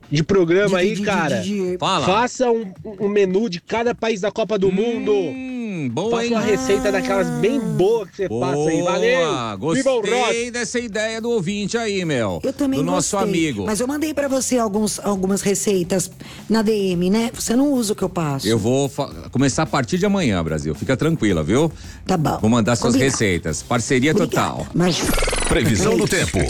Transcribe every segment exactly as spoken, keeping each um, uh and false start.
de programa De- aí, de- de- cara. de- de- Fala. Faça um, um menu de cada país da Copa do Mundo. Hum, boa, Faça hein? uma receita daquelas bem boas que você passa aí. Valeu! Viva o Gostei rock! dessa ideia do ouvinte aí, meu. Eu também Do nosso gostei, amigo. Mas eu mandei pra você alguns, algumas receitas na D M, né? Você não usa o que eu passo. Eu vou fa- começar a partir de amanhã, Brasil. Fica tranquila, viu? Tá bom. Vou mandar suas Combinado. receitas. Parceria Obrigada. total. Mas... Previsão do tempo.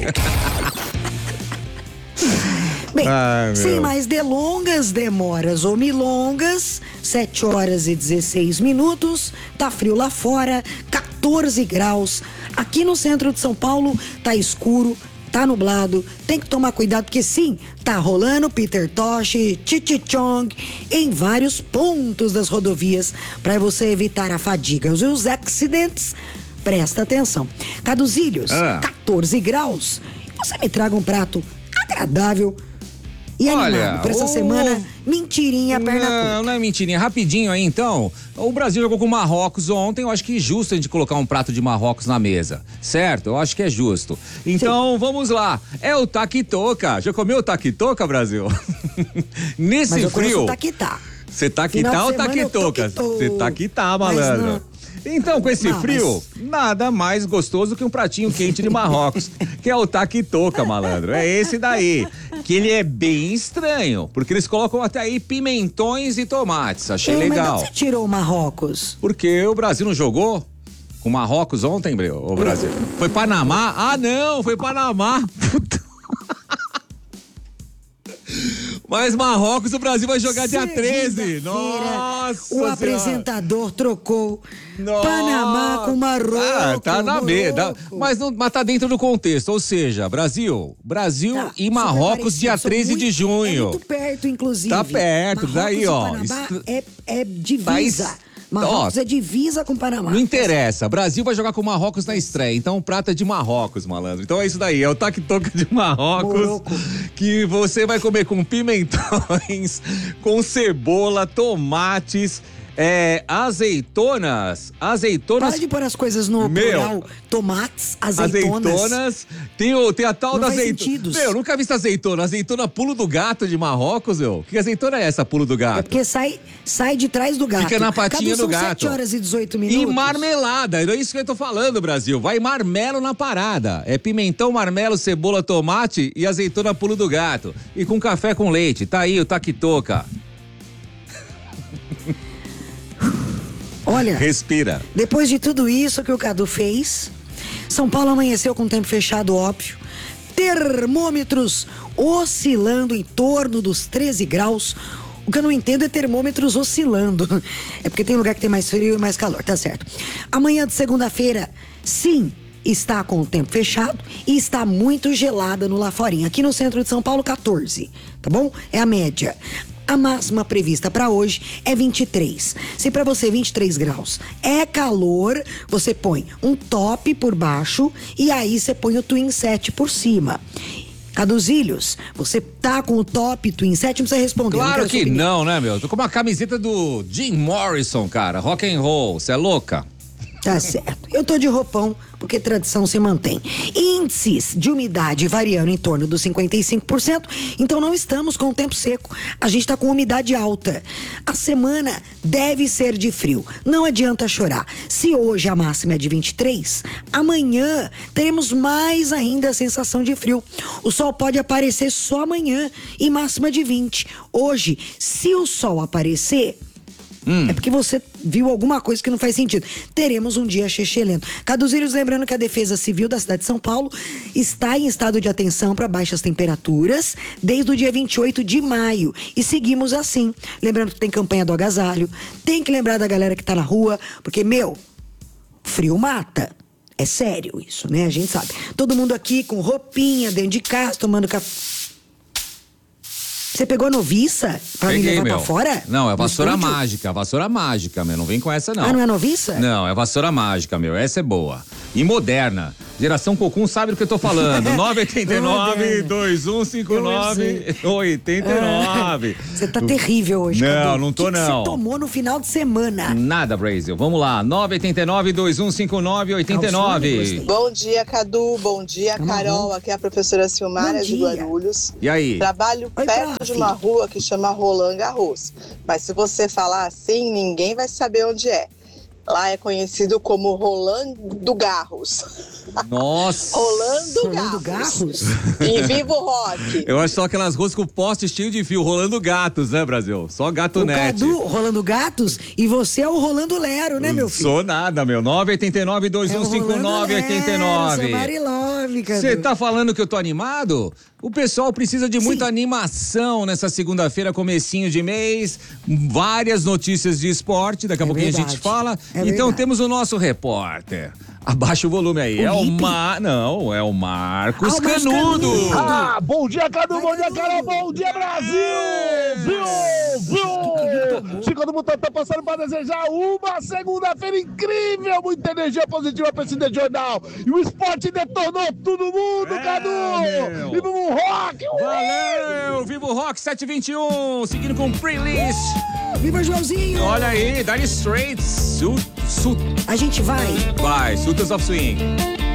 Bem, Ai, meu. sem mais delongas, demoras ou milongas, sete horas e dezesseis minutos, tá frio lá fora, catorze graus. Aqui no centro de São Paulo tá escuro, tá nublado, tem que tomar cuidado porque sim, tá rolando Peter Tosh, Chichichong em vários pontos das rodovias para você evitar a fadiga e os acidentes. Presta atenção. Caduzílios, Ah. catorze graus. Você me traga um prato agradável e Olha, animado para essa o- semana. Mentirinha, perna Não, curta. não é mentirinha. Rapidinho aí, então. O Brasil jogou com o Marrocos ontem. Eu acho que é justo a gente colocar um prato de Marrocos na mesa. Certo? Eu acho que é justo. Então, vamos lá. É o taquitoca. Já comeu o taquitoca, Brasil? Nesse Mas eu conheço frio. o taquitá. Você tá aqui, Final tá de ou semana eu taquitoca? tô que tô. Você tá aqui, tá, Mas malandro. não- Então, com esse Não, frio, nada mais gostoso que um pratinho quente de Marrocos, que é o taquitoca, malandro. É esse daí, que ele é bem estranho, porque eles colocam até aí pimentões e tomates. Achei Ei, mas de legal. onde você tirou o Marrocos? Porque o Brasil não jogou com Marrocos ontem, Breu, o Brasil. Foi Panamá? Ah, não, foi Panamá. Puta. Mas Marrocos, o Brasil vai jogar dia treze. Segunda-feira, Nossa O Senhora. apresentador trocou Nossa. Panamá com Marrocos. Ah, tá na mesa. Marrocos. Mas, não, mas tá dentro do contexto. Ou seja, Brasil. Brasil Tá, e super Marrocos, parecido, dia são treze de muito- junho. É muito perto, inclusive. Tá perto, Marrocos daí, e ó. Panamá Isso- é, é divisa. Faz- Marrocos ó, é divisa com Panamá. Não interessa. Brasil vai jogar com Marrocos na estreia. Então, o prato é de Marrocos, malandro. Então é isso daí. É o taquitoca de Marrocos. Moroco. Que você vai comer com pimentões, com cebola, tomates, é, azeitonas. Azeitonas. Para de pôr as coisas no Meu. plural. Tomates, azeitonas. Azeitonas. Tem, o, tem a tal Não da faz azeitona. sentidos. Meu, nunca vi essa azeitona. Azeitona pulo do gato de Marrocos, meu. Que azeitona é essa, pulo do É gato? porque sai, sai de trás do gato. Fica na patinha Cadu, do são gato. sete horas e dezoito E minutos. marmelada, é isso que eu tô falando, Brasil. Vai marmelo na parada. É pimentão, marmelo, cebola, tomate e azeitona pulo do gato. E com café com leite. Tá aí o taquitoca. Olha, Respira. depois de tudo isso que o Cadu fez, São Paulo amanheceu com tempo fechado, óbvio. Termômetros oscilando em torno dos treze graus. O que eu não entendo é termômetros oscilando. É porque tem lugar que tem mais frio e mais calor, tá certo. Amanhã de segunda-feira, sim, está com o tempo fechado e está muito gelada no Laforinha. Aqui no centro de São Paulo, catorze, tá bom? É a média. A máxima prevista para hoje é vinte e três. Se para você vinte e três graus é calor, você põe um top por baixo e aí você põe o Twin sete por cima. Caduzílios, você tá com o top Twin sete, não precisa responder. Claro não quero que sua opinião. não, né, meu? Tô com uma camiseta do Jim Morrison, cara. Rock and roll. Você é louca? Tá certo. Eu tô de roupão, porque tradição se mantém. Índices de umidade variando em torno dos cinquenta e cinco por cento, então não estamos com o tempo seco. A gente tá com umidade alta. A semana deve ser de frio. Não adianta chorar. Se hoje a máxima é de vinte e três, amanhã teremos mais ainda a sensação de frio. O sol pode aparecer só amanhã e máxima de vinte. Hoje, se o sol aparecer, é porque você viu alguma coisa que não faz sentido. Teremos um dia chechelento. Caduzílios, lembrando que a Defesa Civil da cidade de São Paulo está em estado de atenção para baixas temperaturas desde o dia vinte e oito de maio. E seguimos assim. Lembrando que tem campanha do agasalho. Tem que lembrar da galera que tá na rua, porque, meu, frio mata. É sério isso, né? A gente sabe. Todo mundo aqui com roupinha, dentro de casa, tomando café. Você pegou a noviça pra me Peguei, levar meu. pra fora? Não, é No vassoura estúdio? mágica. Vassoura mágica, meu. Não vem com essa, não. Ah, não é noviça? Não, é vassoura mágica, meu. Essa é boa. E moderna. Geração Cocum sabe do que eu tô falando. nove oito nove, dois um cinco nove, oito nove. Você tá terrível hoje, Não, Cadu. não tô que que não. você tomou no final de semana? Nada, Brasil. Vamos lá. nove oito nove, dois um cinco nove, oito nove. Bom dia, Cadu. Bom dia, Carol. Aqui é a professora Silmara Bom de dia. Guarulhos. E aí? Trabalho Oi, perto prof. de uma rua que chama Roland Garros. Mas se você falar assim, ninguém vai saber onde é. Lá é conhecido como Rolando Garros. Nossa. Rolando Rolando Garros. Garros? E Vivo Rock. Eu acho só aquelas ruas com poste cheio de fio, rolando gatos, né, Brasil? Só gato O net. Cadu rolando gatos e você é o Rolando Lero, né, meu filho? Sou nada, meu. nove oito nove, dois um cinco nove, oito nove. Marilove, Cadu. Você tá falando que eu tô animado? O pessoal precisa de muita Sim. animação nessa segunda-feira, comecinho de mês. Várias notícias de esporte, daqui a É pouquinho a verdade. gente fala. É então verdade. temos o nosso repórter. Abaixa o volume aí. O é o Lipe? Ma... Não, é o Marcos Ah, o Marcos Canudo. Canudo. Ah, bom dia, Cadu, bom dia, Cadu. Carol, bom dia, Brasil! Viu? Viu? Chico do Botão tá passando para desejar uma segunda-feira incrível, muita energia positiva pra esse The Jornal. E o esporte detonou todo mundo, É, Cadu! meu. Viva o rock! Valeu! Viva o Rock sete vinte e um, seguindo com playlist. Viva Joãozinho! Olha aí, Dire Straits. Su, su, A gente vai. vai, Sultans of Swing.